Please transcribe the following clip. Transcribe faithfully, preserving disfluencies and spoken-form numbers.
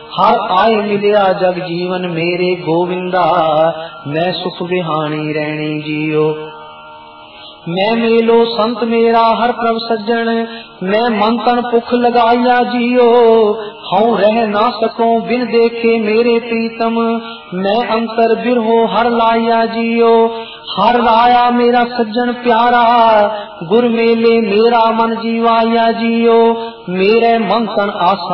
हर आए मिलिया जग जीवन मेरे गोविंदा, मैं सुख बिहानी रहनी जियो। मैं मेलो संत मेरा हर प्रभ सज्जन, मैं मन तन भुख लगाया जियो। हूँ रह ना सकूं बिन देखे मेरे प्रीतम, मैं अंतर बिरहो हर लाया जियो। हर लाया मेरा सज्जन प्यारा, गुर मेले मेरा मन जीवाया जियो। मेरे मन तन आशा